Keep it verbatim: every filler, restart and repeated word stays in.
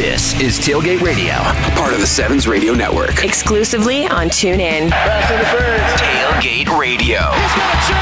This is Tailgate Radio, part of the Sevens Radio Network. Exclusively on TuneIn. Tailgate Radio.